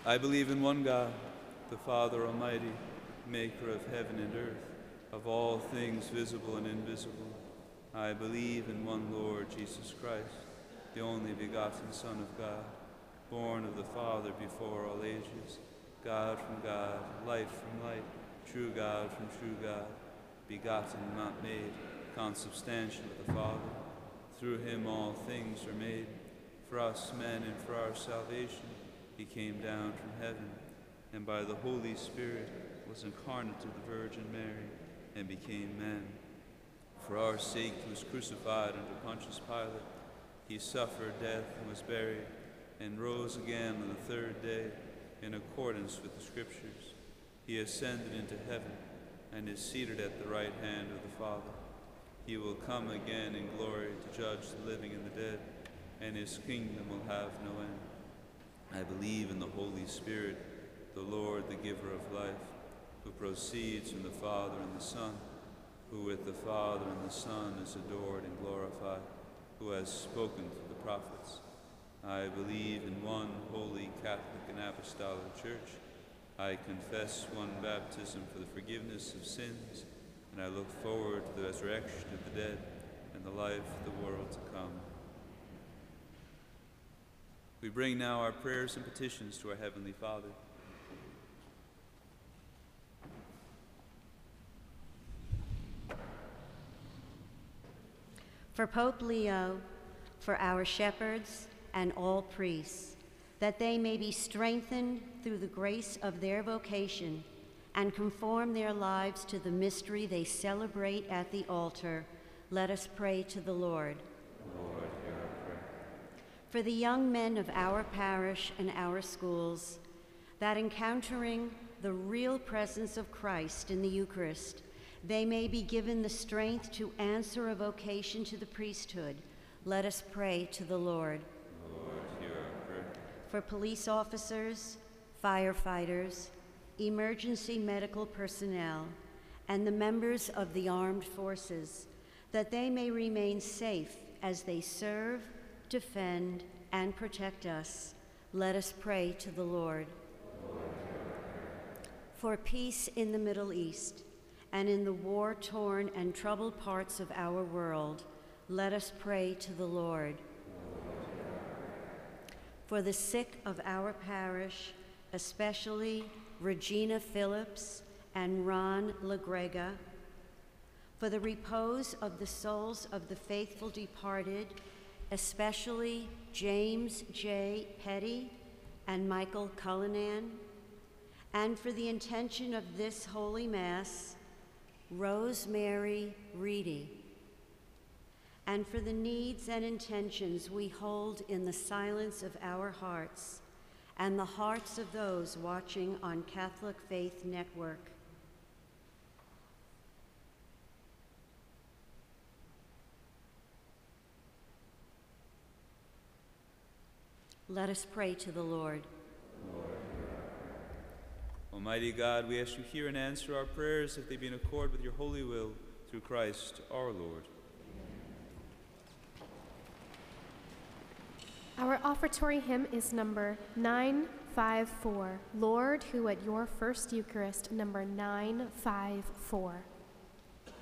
I believe in one God, the Father Almighty, maker of heaven and earth, of all things visible and invisible. I believe in one Lord Jesus Christ, the only begotten Son of God, born of the Father before all ages, God from God, light from light, true God from true God, begotten, not made, consubstantial with the Father. Through him all things are made. For us men and for our salvation he came down from heaven, and by the Holy Spirit was incarnate of the Virgin Mary, and became man. For our sake he was crucified under Pontius Pilate. He suffered death and was buried, and rose again on the third day, in accordance with the Scriptures. He ascended into heaven, and is seated at the right hand of the Father. He will come again in glory to judge the living and the dead, and his kingdom will have no end. I believe in the Holy Spirit, the Lord, the giver of life, who proceeds from the Father and the Son, who with the Father and the Son is adored and glorified, who has spoken through the prophets. I believe in one holy Catholic and Apostolic Church. I confess one baptism for the forgiveness of sins, and I look forward to the resurrection of the dead and the life of the world to come. We bring now our prayers and petitions to our Heavenly Father. For Pope Leo, for our shepherds and all priests, that they may be strengthened through the grace of their vocation and conform their lives to the mystery they celebrate at the altar, let us pray to the Lord. Lord, hear our prayer. For the young men of our parish and our schools, that encountering the real presence of Christ in the Eucharist, they may be given the strength to answer a vocation to the priesthood, let us pray to the Lord. Lord, hear our prayer. For police officers, firefighters, emergency medical personnel, and the members of the armed forces, that they may remain safe as they serve, defend, and protect us, let us pray to the Lord. For peace in the Middle East and in the war-torn and troubled parts of our world, let us pray to the Lord. For the sick of our parish, especially Regina Phillips and Ron LaGrega, for the repose of the souls of the faithful departed, especially James J. Petty and Michael Cullinan, and for the intention of this Holy Mass, Rosemary Reedy, and for the needs and intentions we hold in the silence of our hearts and the hearts of those watching on Catholic Faith Network. Let us pray to the Lord. Almighty God, we ask you hear and answer our prayers if they be in accord with your holy will, through Christ our Lord. Our offertory hymn is number 954, Lord, who at your first Eucharist, number 954.